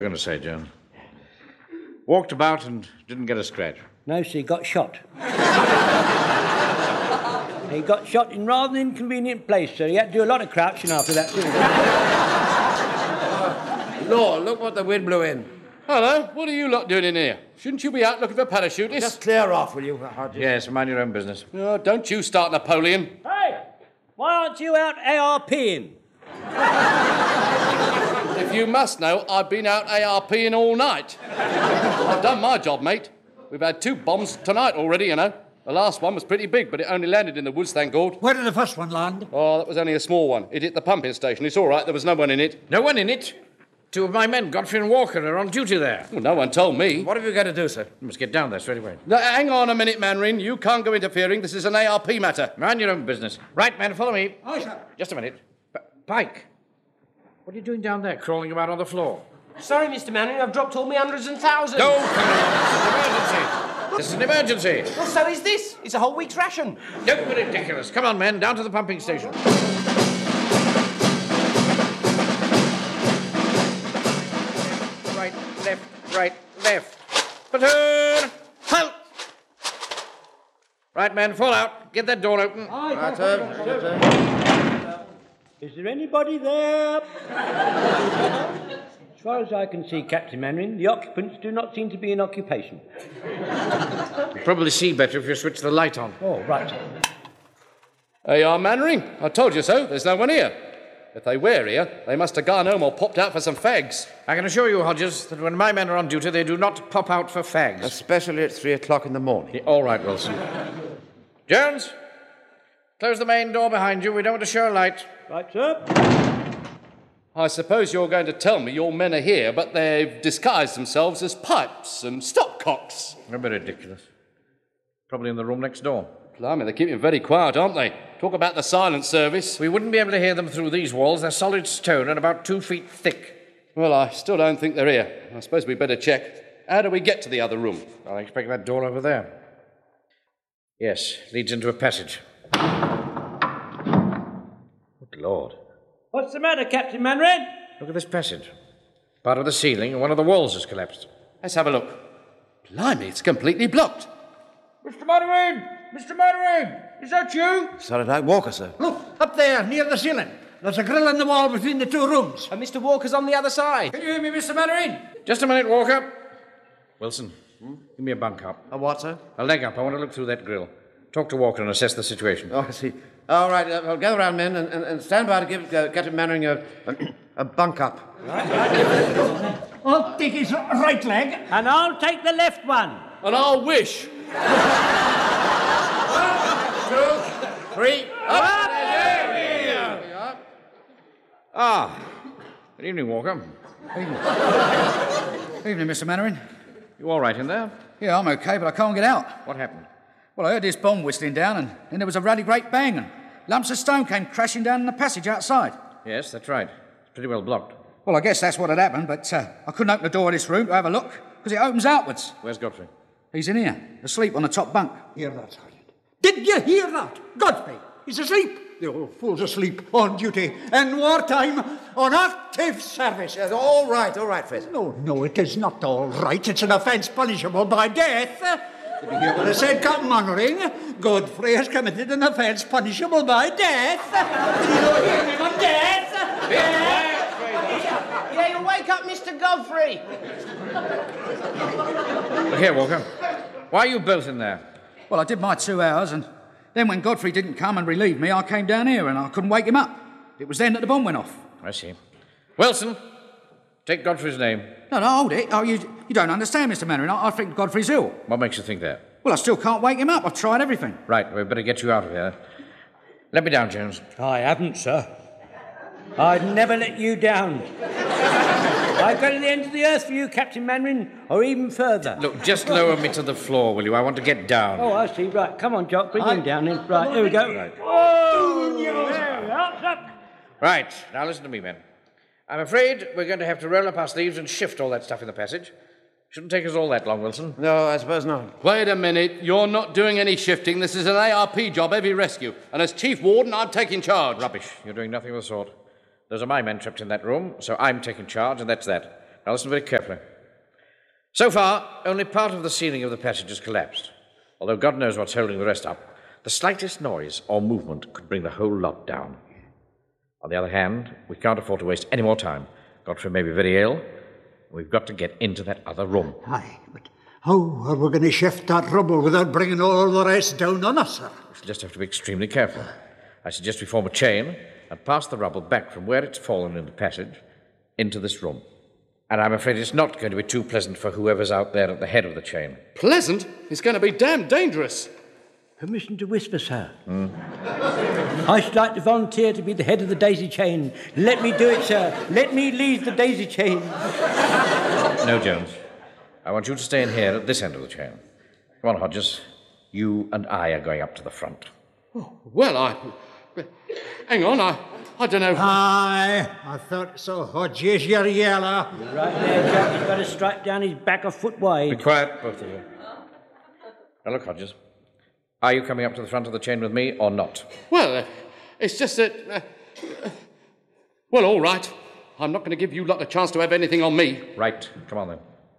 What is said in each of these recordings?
I'm going to say, John. Walked about and didn't get a scratch. No, sir, he got shot. He got shot in rather an inconvenient place, sir. He had to do a lot of crouching after that, too. Lord, look what the wind blew in. Hello, what are you lot doing in here? Shouldn't you be out looking for parachutists? Just clear off, will you? Yes, mind your own business. Oh, don't you start Napoleon. Hey, why aren't you out ARPing? If you must know, I've been out ARPing all night. I've done my job, mate. We've had 2 bombs tonight already, you know. The last one was pretty big, but it only landed in the woods, thank God. Where did the first one land? Oh, that was only a small one. It hit the pumping station. It's all right, there was no one in it. No one in it? 2 of my men, Godfrey and Walker, are on duty there. Well, no one told me. What have you got to do, sir? You must get down there straight away. Now, hang on a minute, Manring. You can't go interfering. This is an ARP matter. Mind your own business. Right, men, follow me. Aye, sir. Just a minute. Pike, what are you doing down there, crawling about on the floor? Sorry, Mr. Manning, I've dropped all my hundreds and thousands. No, this is an emergency. Well, so is this. It's a whole week's ration. Don't be ridiculous. Come on, men, down to the pumping station. Right, left. Platoon! Halt! Right, men, fall out. Get that door open. Right, sir. Is there anybody there? As far as I can see, Captain Manring, the occupants do not seem to be in occupation. You'll probably see better if you switch the light on. Oh, right. AR Manring, I told you so. There's no one here. If they were here, they must have gone home or popped out for some fags. I can assure you, Hodges, that when my men are on duty, they do not pop out for fags. Especially at 3 o'clock in the morning. Yeah, all right, Wilson. Jones, close the main door behind you. We don't want to show a light. Right, sir. I suppose you're going to tell me your men are here, but they've disguised themselves as pipes and stopcocks. A bit ridiculous. Probably in the room next door. Blimey, they're keeping very quiet, aren't they? Talk about the silent service. We wouldn't be able to hear them through these walls. They're solid stone and about 2 feet thick. Well, I still don't think they're here. I suppose we'd better check. How do we get to the other room? I expect that door over there. Yes, leads into a passage. Good Lord. What's the matter, Captain Manring? Look at this passage. Part of the ceiling and one of the walls has collapsed. Let's have a look. Blimey, it's completely blocked. Mr. Mannering! Mr. Mannering! Is that you? Solid Eye Walker, sir. Look, up there, near the ceiling. There's a grill in the wall between the 2 rooms. And Mr. Walker's on the other side. Can you hear me, Mr. Mannering? Just a minute, Walker. Wilson, give me a bunk up. A what, sir? A leg up. I want to look through that grill. Talk to Walker and assess the situation. Oh, I see. All right, well, gather round, men, and stand by to give Captain Mannering a bunk up. I'll take his right leg. And I'll take the left one. And I'll wish. 1, 2, 3, up! Good evening, Walker. Evening, Mr. Mannering. You all right in there? Yeah, I'm okay, but I can't get out. What happened? Well, I heard this bomb whistling down, and then there was a ruddy great bang, and lumps of stone came crashing down in the passage outside. Yes, that's right. It's pretty well blocked. Well, I guess that's what had happened, but I couldn't open the door of this room to have a look, because it opens outwards. Where's Godfrey? He's in here, asleep on the top bunk. Hear that, Sergeant? Did you hear that? Godfrey, he's asleep. The old fool's asleep, on duty, in wartime, on active service. Yes, all right, Fraser. No, it is not all right. It's an offence punishable by death. Did you hear what I said, Captain Mannering? Godfrey has committed an offence punishable by death. You know, hearing on death. Yeah, you wake up Mr. Godfrey. Look here, Walker. Why are you both in there? Well, I did my 2 hours, and then when Godfrey didn't come and relieve me, I came down here and I couldn't wake him up. It was then that the bomb went off. I see. Wilson, take Godfrey's name. No, hold it. Oh, you don't understand, Mr. Mannering. I think Godfrey's ill. What makes you think that? Well, I still can't wake him up. I've tried everything. Right, we'd better get you out of here. Let me down, Jones. I haven't, sir. I'd never let you down. I'd go to the end of the earth for you, Captain Manring, or even further. Look, just lower me to the floor, will you? I want to get down. Oh, I see. Right, come on, Jock. Bring him down then. Right, here we go. Right. Whoa! There, up. Right, now listen to me, men. I'm afraid we're going to have to roll up our sleeves and shift all that stuff in the passage. Shouldn't take us all that long, Wilson. No, I suppose not. Wait a minute. You're not doing any shifting. This is an ARP job, heavy rescue. And as Chief Warden, I'm taking charge. Rubbish. You're doing nothing of the sort. Those are my men trapped in that room, so I'm taking charge, and that's that. Now listen very carefully. So far, only part of the ceiling of the passage has collapsed. Although God knows what's holding the rest up, the slightest noise or movement could bring the whole lot down. On the other hand, we can't afford to waste any more time. Godfrey may be very ill. We've got to get into that other room. Aye, but how are we going to shift that rubble without bringing all the rest down on us, sir? We'll just have to be extremely careful. I suggest we form a chain and pass the rubble back from where it's fallen in the passage into this room. And I'm afraid it's not going to be too pleasant for whoever's out there at the head of the chain. Pleasant? It's going to be damn dangerous. Permission to whisper, sir. I should like to volunteer to be the head of the daisy chain. Let me do it, sir. Let me lead the daisy chain. No, Jones. I want you to stay in here at this end of the chain. Come on, Hodges. You and I are going up to the front. Oh, well, hang on, I don't know. Aye, I thought so, Hodges, you're yeller. You're right there, Jack. He's got to strike down his back a foot Be wide. quiet, both of you. Now look, Hodges. Are you coming up to the front of the chain with me or not? Well, it's just that... well, all right. I'm not going to give you lot a chance to have anything on me. Right. Come on, then.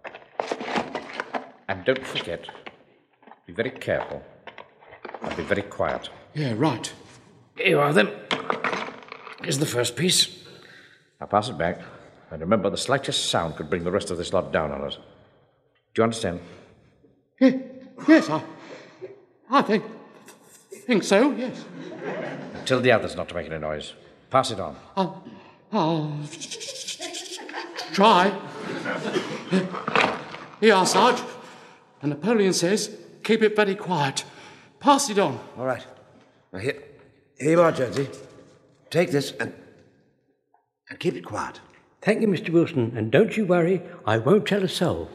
And don't forget, be very careful and be very quiet. Yeah, right. Here you are, then. Here's the first piece. Now pass it back. And remember, the slightest sound could bring the rest of this lot down on us. Do you understand? Yes, I think so, yes. Tell the others not to make any noise. Pass it on. I'll try. Here you are, Sarge. And Napoleon says, keep it very quiet. Pass it on. All right. Now, here you are, Jonesy. Take this and keep it quiet. Thank you, Mr. Wilson, and don't you worry, I won't tell a soul.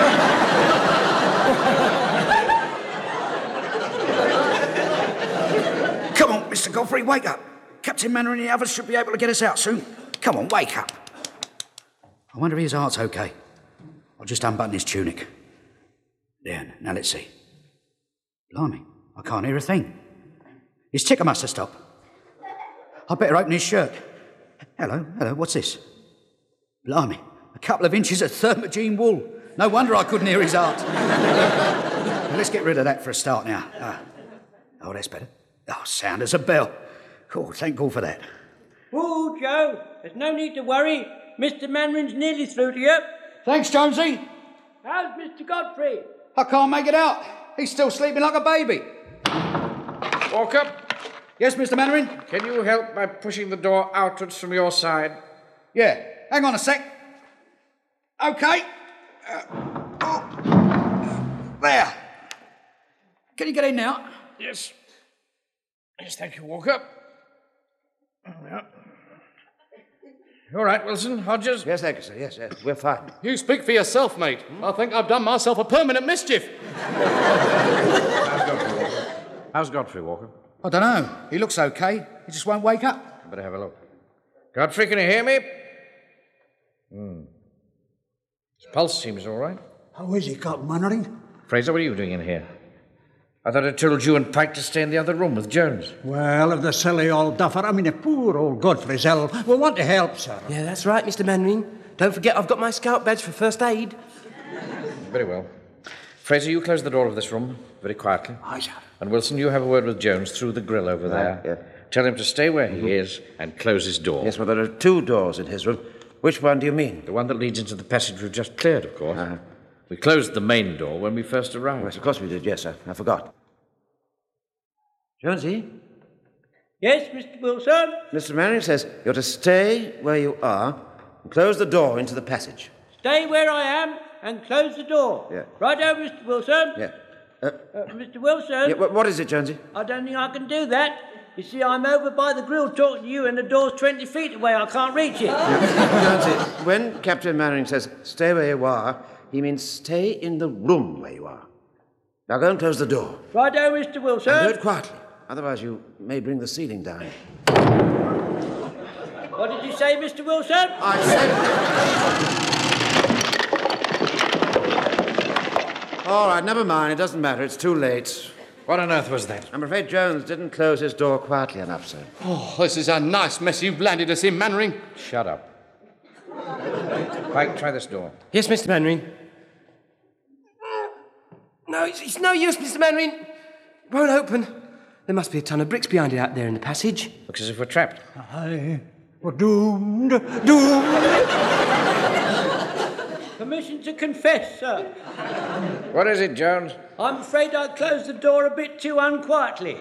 Come on, Mr. Godfrey, wake up. Captain Mannering and the others should be able to get us out soon. Come on, wake up. I wonder if his heart's okay. I'll just unbutton his tunic. There, now let's see. Blimey, I can't hear a thing. His ticker must have stopped. I'd better open his shirt. Hello, what's this? Blimey, a couple of inches of thermogene wool. No wonder I couldn't hear his heart. Now, let's get rid of that for a start now. Oh, that's better. Oh, sound as a bell. Oh, thank God for that. Oh, Joe, there's no need to worry. Mr. Manrin's nearly through to you. Thanks, Jonesy. How's Mr. Godfrey? I can't make it out. He's still sleeping like a baby. Walker, Yes, Mr. Mannering? can you help by pushing the door outwards from your side? Yeah, hang on a sec. OK. There. Can you get in now? Yes. Yes, thank you, Walker. Yeah. All right, Wilson, Hodges. Yes, thank you, sir. Yes, we're fine. You speak for yourself, mate. I think I've done myself a permanent mischief. How's Godfrey, Walker? I don't know. He looks OK. He just won't wake up. I better have a look. Godfrey, can you hear me? His pulse seems all right. How is he, Captain Mannering? Fraser, what are you doing in here? I thought I told you and Pike to stay in the other room with Jones. Well, if the silly old duffer, if poor old Godfrey's ill, we want to help, sir. Yeah, that's right, Mr. Mannering. Don't forget I've got my scout badge for first aid. Very well. Fraser, you close the door of this room very quietly. Aye, sir. And Wilson, you have a word with Jones through the grill over there. Yeah. Tell him to stay where he is and close his door. Yes, well, there are two doors in his room. Which one do you mean? The one that leads into the passage we've just cleared, of course. We closed the main door when we first arrived. Yes, of course we did, yes, sir. I forgot. Jonesy, Yes, Mr. Wilson? Mr. Mannering says you're to stay where you are and close the door into the passage. Stay where I am and close the door. Yeah. Righto, Mr. Wilson? Yeah. Mr. Wilson? Yeah, what is it, Jonesy? I don't think I can do that. You see, I'm over by the grill talking to you and the door's 20 feet away. I can't reach it. Jonesy, when Captain Mannering says stay where you are, he means stay in the room where you are. Now go and close the door. Righto, Mr. Wilson? And do it quietly. Otherwise you may bring the ceiling down. What did you say, Mr. Wilson? I said... All right, never mind. It doesn't matter. It's too late. What on earth was that? I'm afraid Jones didn't close his door quietly enough, sir. Oh, this is a nice mess you've landed us in, Mannering. Shut up. Pike, try this door. Yes, Mr. Mannering. No, it's no use, Mr. Mannering. It won't open. There must be a ton of bricks behind it out there in the passage. Looks as if we're trapped. Aye, we're doomed, doomed. Permission to confess, sir. What is it, Jones? I'm afraid I closed the door a bit too unquietly.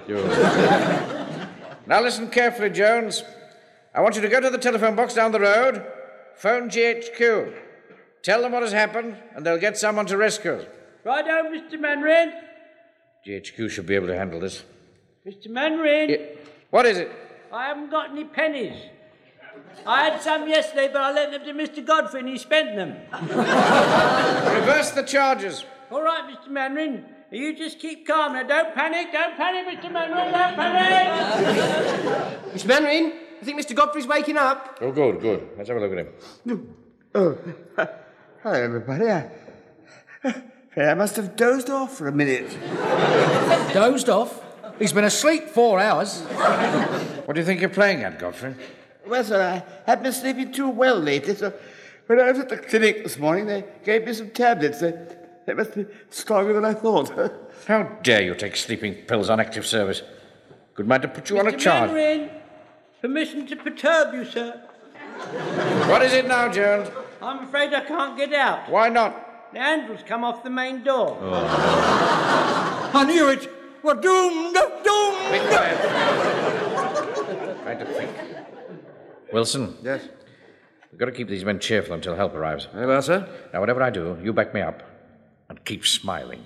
Now listen carefully, Jones. I want you to go to the telephone box down the road, phone GHQ. Tell them what has happened, and they'll get someone to rescue us. Righto, Mr. Mannering. GHQ should be able to handle this. Mr. Mannering. What is it? I haven't got any pennies. I had some yesterday, but I lent them to Mr. Godfrey and he spent them. Reverse the charges. All right, Mr. Mannering. You just keep calm now. Don't panic, Mr. Mannering. Don't panic. Mr. Mannering, I think Mr. Godfrey's waking up. Oh, good. Let's have a look at him. Oh, hello, everybody. I must have dozed off for a minute. Dozed off? He's been asleep 4 hours. What do you think you're playing at, Godfrey? Well, sir, I have been sleeping too well lately, so when I was at the clinic this morning, they gave me some tablets. They must be stronger than I thought. How dare you take sleeping pills on active service? Good mind to put you on a Mr. charge. Mannering, permission to perturb you, sir. What is it now, Jones? I'm afraid I can't get out. Why not? The handle's come off the main door. I knew it. We're doomed, doomed. Be quiet. Try to think. Wilson. Yes? We've got to keep these men cheerful until help arrives. Very well, sir. Now, whatever I do, you back me up and keep smiling.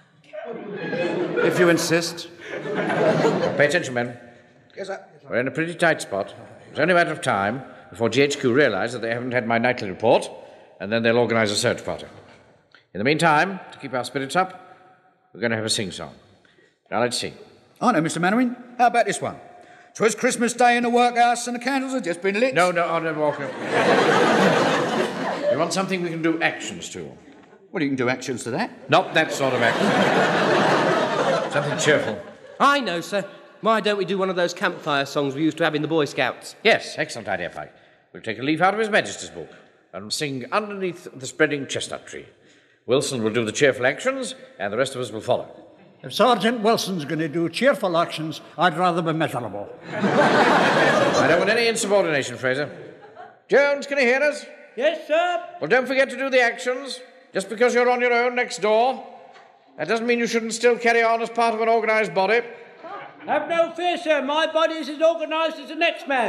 If you insist. Pay attention, men. Yes, sir. We're in a pretty tight spot. It's only a matter of time before GHQ realise that they haven't had my nightly report, and then they'll organise a search party. In the meantime, to keep our spirits up, we're going to have a sing-song. Now, let's see. I know, Mr. Mannering. How about this one? 'Twas Christmas Day in the workhouse and the candles had just been lit. No, Arnold Walker. You want something we can do actions to? Well, you can do actions to that. Not that sort of action. Something cheerful. I know, sir. Why don't we do one of those campfire songs we used to have in the Boy Scouts? Yes, excellent idea, Pike. We'll take a leaf out of His Majesty's book and sing Underneath the Spreading Chestnut Tree. Wilson will do the cheerful actions, and the rest of us will follow. If Sergeant Wilson's going to do cheerful actions, I'd rather be miserable. I don't want any insubordination, Fraser. Jones, can you hear us? Yes, sir. Well, don't forget to do the actions. Just because you're on your own next door, that doesn't mean you shouldn't still carry on as part of an organised body. Have no fear, sir. My body is as organised as the next man.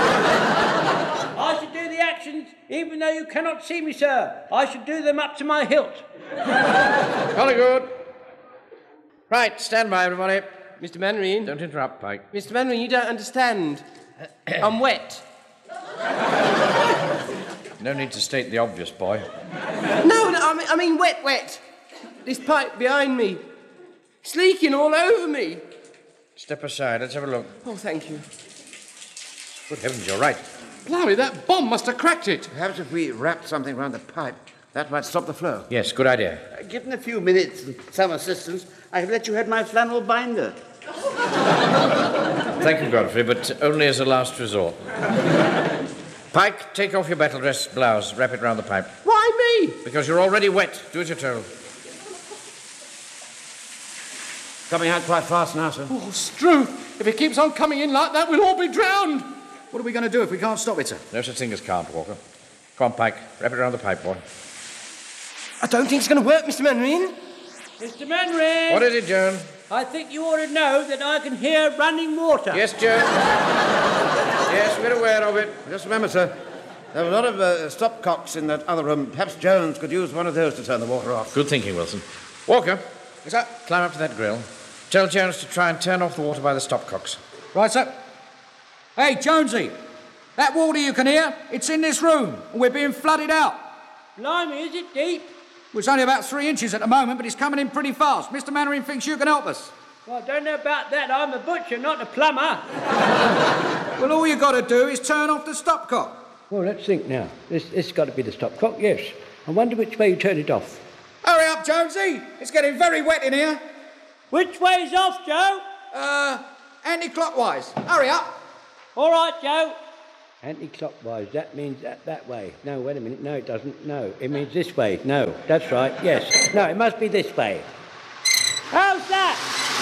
I should do the actions even though you cannot see me, sir. I should do them up to my hilt. Jolly good. Right, stand by, everybody. Mr. Mannering. Don't interrupt, Pike. Mr. Mannering, you don't understand. I'm wet. No need to state the obvious, boy. No, I mean wet. This pipe behind me. It's leaking all over me. Step aside, let's have a look. Oh, thank you. Good heavens, you're right. Blimey, that bomb must have cracked it. Perhaps if we wrapped something round the pipe, that might stop the flow. Yes, good idea. Given a few minutes and some assistance, I have let you have my flannel binder. Thank you, Godfrey, but only as a last resort. Pike, take off your battle dress blouse, wrap it round the pipe. Why me? Because you're already wet. Do as you're told. Coming out quite fast now, sir. Oh, Struth, if it keeps on coming in like that, we'll all be drowned. What are we going to do if we can't stop it, sir? No such thing as can't, Walker. Come on, Pike, wrap it around the pipe, boy. I don't think it's going to work, Mr. Mannering. Mr. Mannering. What is it, Jones? I think you ought to know that I can hear running water. Yes, Jones. Yes, we're aware of it. Just remember, sir, there were a lot of stopcocks in that other room. Perhaps Jones could use one of those to turn the water off. Good thinking, Wilson. Walker, climb up to that grill. Tell Jones to try and turn off the water by the stopcocks. Right, sir. Hey, Jonesy, that water you can hear, it's in this room, and we're being flooded out. Blimey, is it deep? Well, it's only about 3 inches at the moment, but it's coming in pretty fast. Mr. Mannering thinks you can help us. Well, I don't know about that. I'm a butcher, not a plumber. Well, all you got to do is turn off the stopcock. Well, let's think now. This got to be the stopcock, yes. I wonder which way you turn it off. Hurry up, Jonesy. It's getting very wet in here. Which way's off, Joe? Anti-clockwise. Hurry up. All right, Joe. Anti-clockwise, that means that way. No, wait a minute. No, it doesn't. No, it means this way. No, that's right. Yes. No, it must be this way. How's that?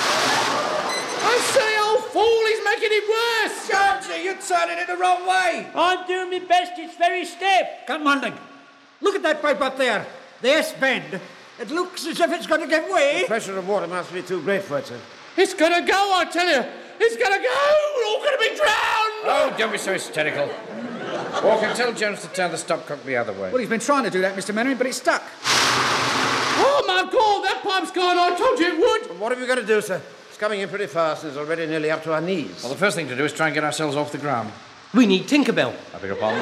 I say, old fool, he's making it worse! Georgie, you're turning it the wrong way. I'm doing my best. It's very stiff. Come on, then. Look at that pipe up there. The S-bend. It looks as if it's going to give way. The pressure of water must be too great for it, sir. It's gonna go, I tell you! It's gonna go! We're all gonna be drowned! Oh, don't be so hysterical. Walker, tell Jones to turn the stopcock the other way. Well, he's been trying to do that, Mr. Mannering, but it's stuck. Oh, my God, that pipe's gone. I told you it would. What have you got to do, sir? It's coming in pretty fast. It's already nearly up to our knees. Well, the first thing to do is try and get ourselves off the ground. We need Tinkerbell. I beg your pardon?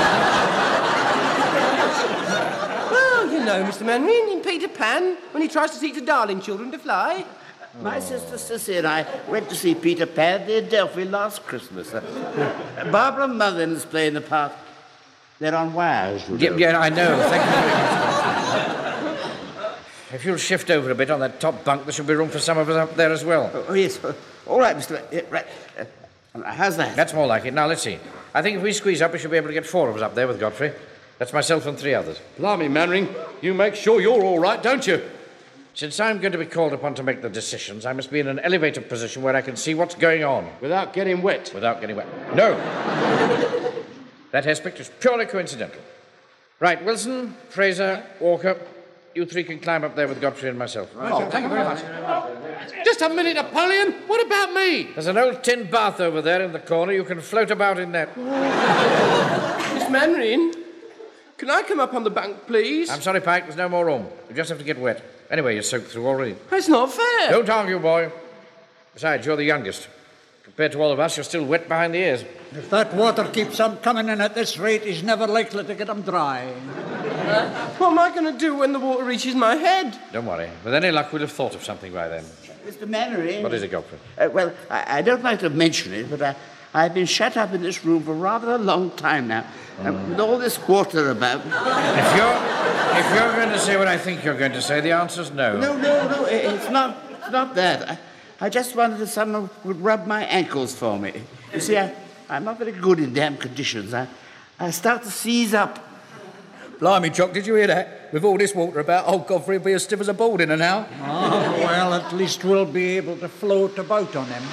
Well, you know, Mr. Mannering, in Peter Pan, when he tries to teach the darling children to fly. My sister Sissy and I went to see Peter Pan at the Adelphi last Christmas. Barbara Mullin is playing the part. They're on wires, you know. Yeah, I know. Thank you very much. If you'll shift over a bit on that top bunk, there should be room for some of us up there as well. Oh, yes. All right, Mr. Right. How's that? That's more like it. Now, let's see. I think if we squeeze up, we should be able to get 4 of us up there with Godfrey. That's myself and 3 others. Blimey, Mannering, you make sure you're all right, don't you? Since I'm going to be called upon to make the decisions, I must be in an elevated position where I can see what's going on. Without getting wet. Without getting wet. No. That aspect is purely coincidental. Right, Wilson, Fraser, Walker, you 3 can climb up there with Godfrey and myself. Oh, thank you very much. Just a minute, Napoleon. What about me? There's an old tin bath over there in the corner. You can float about in that. Miss Mannering, can I come up on the bank, please? I'm sorry, Pike, there's no more room. You just have to get wet. Anyway, you're soaked through already. That's not fair. Don't argue, boy. Besides, you're the youngest. Compared to all of us, you're still wet behind the ears. If that water keeps on coming in at this rate, he's never likely to get them dry. What am I going to do when the water reaches my head? Don't worry. With any luck, we'd have thought of something by then. Mr. Mannering. What is it, Godfrey? Well, I don't like to mention it, but I've been shut up in this room for rather a long time now. With all this water about. If you're going to say what I think you're going to say, the answer's no. No, it's not that. I just wanted if someone would rub my ankles for me. You see, I'm not very good in damp conditions. I start to seize up. Blimey, Jock, did you hear that? With all this water about, old Godfrey will be as stiff as a board in an hour. Oh, well, at least we'll be able to float about on him.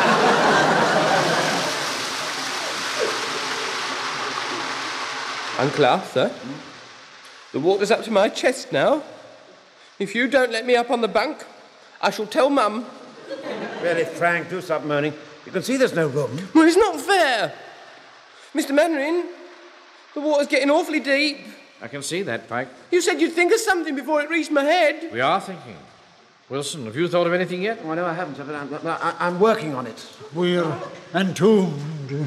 Uncle Arthur, the water's up to my chest now. If you don't let me up on the bunk, I shall tell Mum. Really, Frank, do stop moaning. You can see there's no room. Well, it's not fair. Mr. Mannering, the water's getting awfully deep. I can see that, Pike. You said you'd think of something before it reached my head. We are thinking. Wilson, have you thought of anything yet? Oh, no, I haven't, but I'm working on it. We're entombed.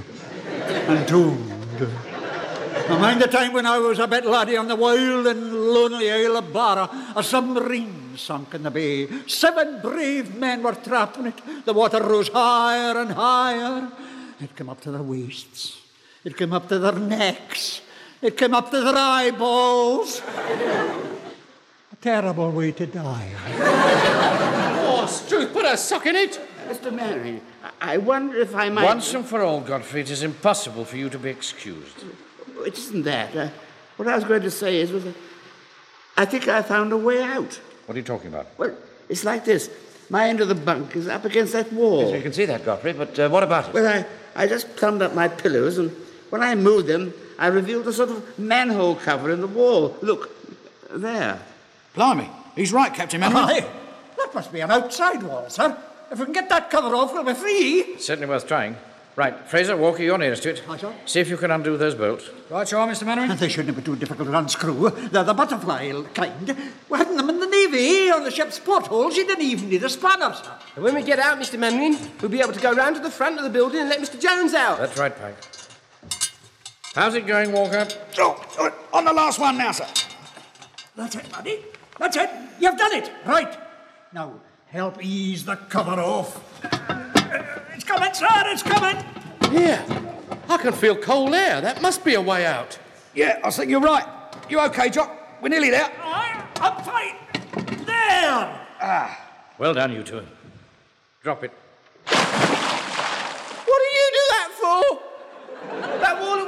I mind the time when I was a bit laddie on the wild and lonely Isle of Barra, a submarine sunk in the bay. 7 brave men were trapped in it. The water rose higher and higher. It came up to their waists. It came up to their necks. It came up to their eyeballs. A terrible way to die. Oh, Struth, put a sock in it. Mr. Mannering, I wonder if I might... Once and for all, Godfrey, it is impossible for you to be excused. It isn't that. What I was going to say is, I think I found a way out. What are you talking about? Well, it's like this. My end of the bunk is up against that wall. Yes, you can see that, Godfrey, but what about it? Well, I just plumbed up my pillows, and when I moved them, I revealed a sort of manhole cover in the wall. Look, there. Blimey, he's right, Captain Mannering. Aye, that must be an outside wall, sir. If we can get that cover off, we'll be free. It's certainly worth trying. Right, Fraser, Walker, you're nearest to it. Aye, sir. See if you can undo those bolts. Right, you are, Mr. Mannering. They shouldn't be too difficult to unscrew. They're the butterfly kind. We had them in the Navy on the ship's portholes. You didn't even need a spanner, sir. And when we get out, Mr. Mannering, we'll be able to go round to the front of the building and let Mr. Jones out. That's right, Pike. How's it going, Walker? Oh, on the last one now, sir. That's it, buddy. That's it. You've done it. Right. Now, help ease the cover off. It's coming, sir. It's coming. Yeah, I can feel cold air. That must be a way out. Yeah, I think you're right. You okay, Jock? We're nearly there. I'm fine. There. Well done, you two. Drop it. What do you do that for? That wall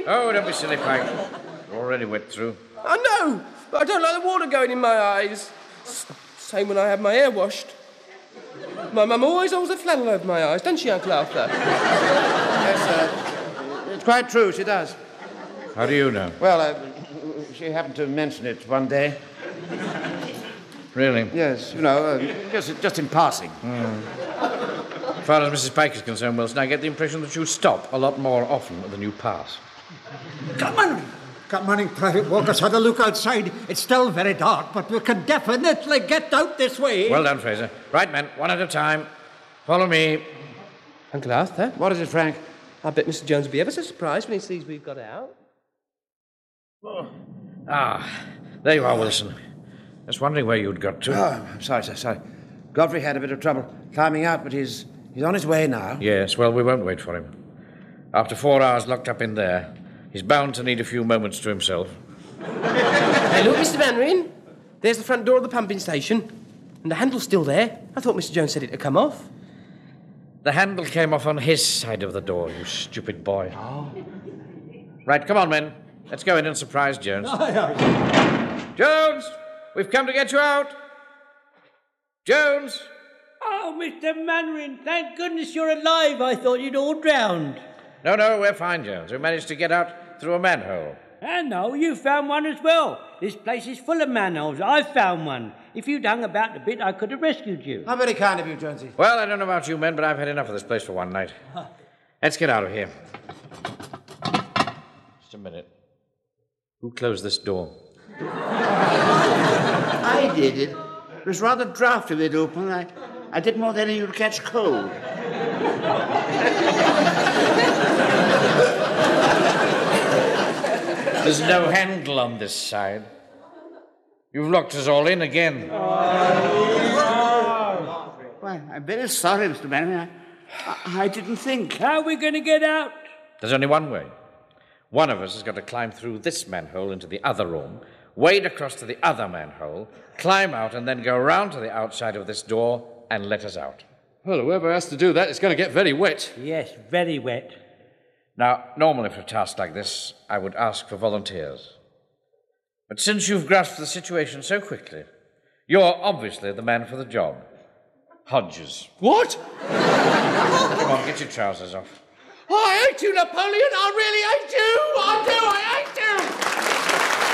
Oh, don't be silly, Pike. You're already wet through. I know, but I don't like the water going in my eyes. Same when I have my hair washed. My mum always holds a flannel over my eyes, doesn't she, Uncle Arthur? Yes, sir. It's quite true, she does. How do you know? Well, she happened to mention it one day. Really? Yes, just in passing. As far as Mrs. Pike is concerned, Wilson, I get the impression that you stop a lot more often than you pass. Good morning, Private Walker's had a look outside. It's still very dark, but we can definitely get out this way. Well done, Fraser. Right, men, one at a time. Follow me. Uncle Arthur? What is it, Frank? I bet Mr. Jones will be ever so surprised when he sees we've got out. There you are, Wilson. Just wondering where you'd got to. Oh, I'm sorry, sir, sorry. Godfrey had a bit of trouble climbing out, but he's on his way now. Yes, well, we won't wait for him. After 4 hours locked up in there, he's bound to need a few moments to himself. Hey, look, Mr. Mandarin. There's the front door of the pumping station. And the handle's still there. I thought Mr. Jones said it had come off. The handle came off on his side of the door, you stupid boy. Right, come on, men. Let's go in and surprise Jones. Jones! We've come to get you out! Jones! Oh, Mr. Mandarin, thank goodness you're alive. I thought you'd all drowned. No, we're fine, Jones. We managed to get out through a manhole. And no, you found one as well. This place is full of manholes. I found one. If you'd hung about a bit, I could have rescued you. How very kind of you, Jonesy. Well, I don't know about you men, but I've had enough of this place for one night. Let's get out of here. Just a minute. Who closed this door? I did it. It was rather draughty with it open. I didn't want any of you to catch cold. There's no handle on this side. You've locked us all in again. Well, I'm very sorry, Mr. Manning. I didn't think. How are we going to get out? There's only one way. One of us has got to climb through this manhole into the other room, wade across to the other manhole, climb out, and then go round to the outside of this door and let us out. Well, whoever has to do that is going to get very wet. Yes, very wet. Now, normally for a task like this, I would ask for volunteers. But since you've grasped the situation so quickly, you're obviously the man for the job. Hodges. What? Come on, get your trousers off. I hate you, Napoleon. I really hate you. I do. I hate